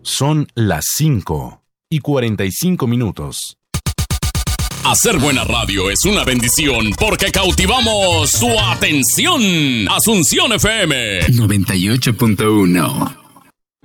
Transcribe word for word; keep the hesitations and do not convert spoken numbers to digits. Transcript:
Son las cinco y cuarenta y cinco minutos. Hacer buena radio es una bendición porque cautivamos su atención. Asunción F M noventa y ocho punto uno.